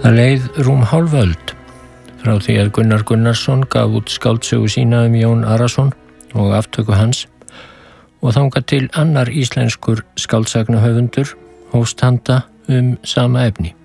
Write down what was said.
Það leið rúm hálf öld frá því að Gunnar Gunnarsson gaf út skáldsögu sína Jón Arason og aftöku hans og þangað til annar íslenskur skáldsagnahöfundur hófst handa sama efni.